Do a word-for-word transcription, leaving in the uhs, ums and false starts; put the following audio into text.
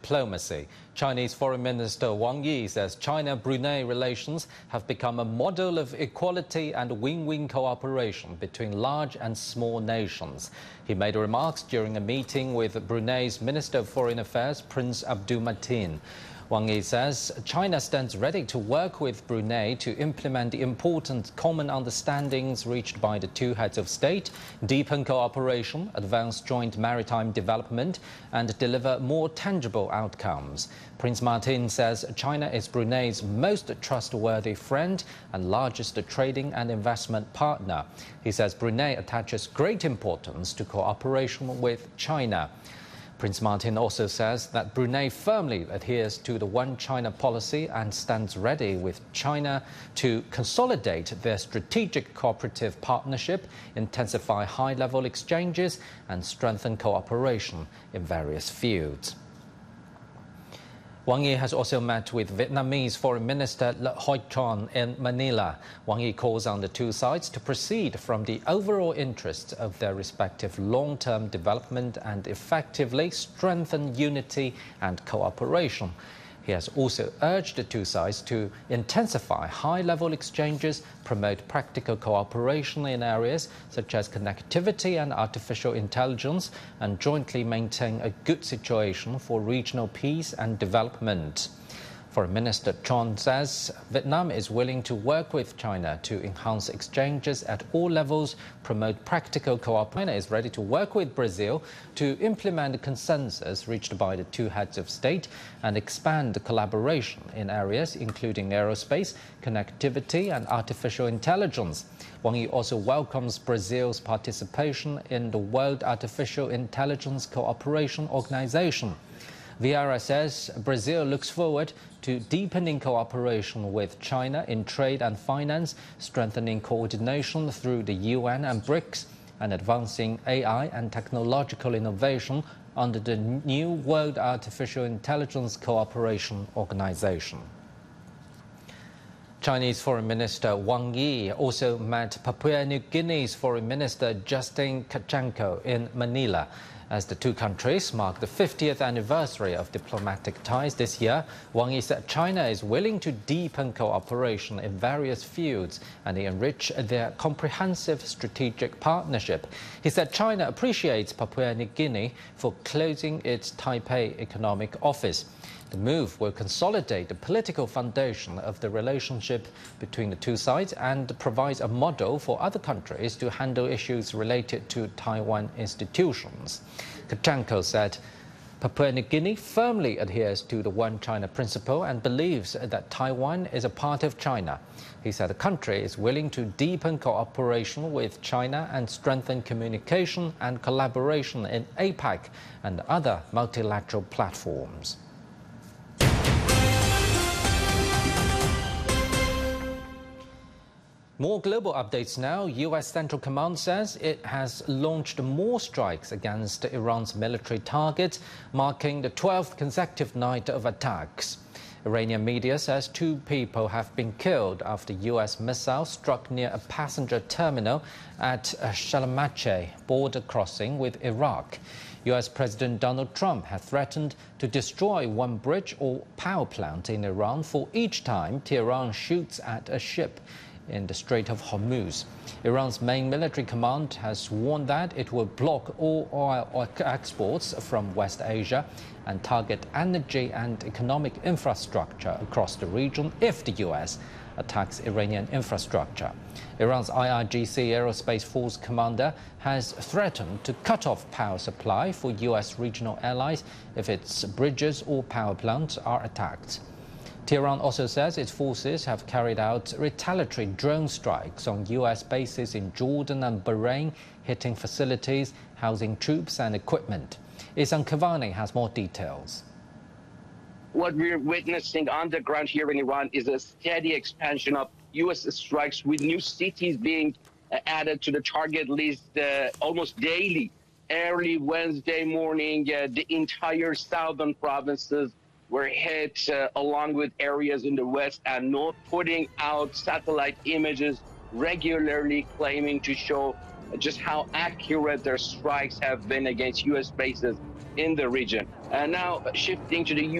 diplomacy. Chinese Foreign Minister Wang Yi says China-Brunei relations have become a model of equality and win-win cooperation between large and small nations. He made remarks during a meeting with Brunei's Minister of Foreign Affairs, Prince Abdulmateen. Wang Yi says China stands ready to work with Brunei to implement the important common understandings reached by the two heads of state, deepen cooperation, advance joint maritime development, and deliver more tangible outcomes. Prince Martin says China is Brunei's most trustworthy friend and largest trading and investment partner. He says Brunei attaches great importance to cooperation with China. Prince Martin also says that Brunei firmly adheres to the One China policy and stands ready with China to consolidate their strategic cooperative partnership, intensify high-level exchanges, and strengthen cooperation in various fields. Wang Yi has also met with Vietnamese Foreign Minister Le Hoi Tron in Manila. Wang Yi calls on the two sides to proceed from the overall interests of their respective long-term development and effectively strengthen unity and cooperation. He has also urged the two sides to intensify high-level exchanges, promote practical cooperation in areas such as connectivity and artificial intelligence, and jointly maintain a good situation for regional peace and development. Foreign Minister Chon says Vietnam is willing to work with China to enhance exchanges at all levels, promote practical cooperation. China is ready to work with Brazil to implement the consensus reached by the two heads of state and expand the collaboration in areas including aerospace, connectivity, and artificial intelligence. Wang Yi also welcomes Brazil's participation in the World Artificial Intelligence Cooperation Organization. Vieira says Brazil looks forward to deepening cooperation with China in trade and finance, strengthening coordination through the U N and BRICS, and advancing A I and technological innovation under the new World Artificial Intelligence Cooperation Organization. Chinese Foreign Minister Wang Yi also met Papua New Guinea's Foreign Minister Justin Kachanko in Manila. As the two countries mark the fiftieth anniversary of diplomatic ties this year, Wang Yi said China is willing to deepen cooperation in various fields and enrich their comprehensive strategic partnership. He said China appreciates Papua New Guinea for closing its Taipei Economic Office. The move will consolidate the political foundation of the relationship between the two sides and provides a model for other countries to handle issues related to Taiwan institutions. Kachanko said Papua New Guinea firmly adheres to the One China principle and believes that Taiwan is a part of China. He said the country is willing to deepen cooperation with China and strengthen communication and collaboration in APEC and other multilateral platforms. More global updates now. U S Central Command says it has launched more strikes against Iran's military targets, marking the twelfth consecutive night of attacks. Iranian media says two people have been killed after U S missiles struck near a passenger terminal at Shalmache border crossing with Iraq. U S President Donald Trump has threatened to destroy one bridge or power plant in Iran for each time Tehran shoots at a ship in the Strait of Hormuz. Iran's main military command has warned that it will block all oil exports from West Asia and target energy and economic infrastructure across the region if the U S attacks Iranian infrastructure. Iran's I R G C Aerospace Force commander has threatened to cut off power supply for U S regional allies if its bridges or power plants are attacked. Tehran also says its forces have carried out retaliatory drone strikes on U S bases in Jordan and Bahrain, hitting facilities housing troops and equipment. Ihsan Kavani has more details. What we're witnessing on the ground here in Iran is a steady expansion of U S strikes, with new cities being added to the target list uh, almost daily. Early Wednesday morning, uh, the entire southern provinces were hit, uh, along with areas in the west and north, putting out satellite images regularly, claiming to show just how accurate their strikes have been against U S bases in the region. And now shifting to the